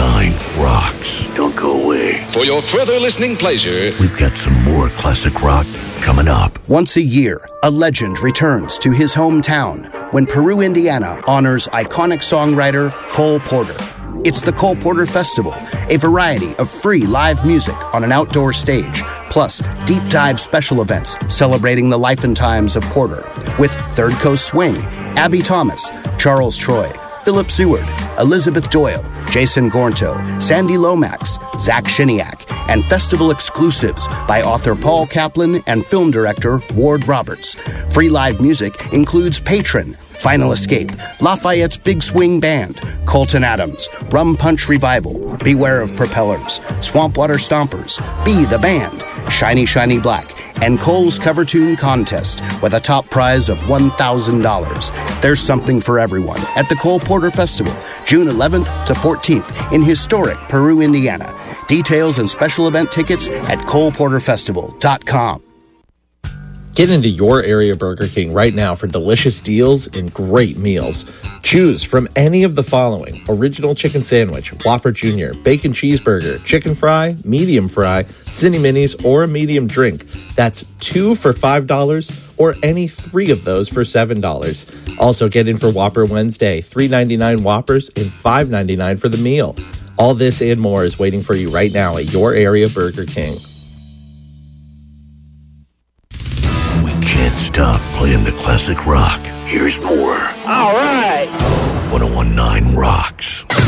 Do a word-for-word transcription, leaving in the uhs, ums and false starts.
nine rocks. Don't go away. For your further listening pleasure, we've got some more classic rock coming up. Once a year, a legend returns to his hometown when Peru, Indiana honors iconic songwriter Cole Porter. It's the Cole Porter Festival, a variety of free live music on an outdoor stage, plus deep dive special events celebrating the life and times of Porter with Third Coast Swing, Abby Thomas, Charles Troy, Philip Seward, Elizabeth Doyle, Jason Gornto, Sandy Lomax, Zach Shiniak, and festival exclusives by author Paul Kaplan and film director Ward Roberts. Free live music includes Patron, Final Escape, Lafayette's Big Swing Band, Colton Adams, Rum Punch Revival, Beware of Propellers, Swampwater Stompers, Be the Band, Shiny Shiny Black, and Cole's Cover Tune Contest with a top prize of one thousand dollars. There's something for everyone at the Cole Porter Festival, June eleventh to fourteenth in historic Peru, Indiana. Details and special event tickets at cole porter festival dot com. Get into your area Burger King right now for delicious deals and great meals. Choose from any of the following: original chicken sandwich, Whopper Junior, bacon cheeseburger, chicken fry, medium fry, Cine Minis, or a medium drink. That's two for five dollars or any three of those for seven dollars. Also get in for Whopper Wednesday, three ninety-nine Whoppers and five ninety-nine for the meal. All this and more is waiting for you right now at your area Burger King. Can't stop playing the classic rock. Here's more. All right. ten nineteen Rocks.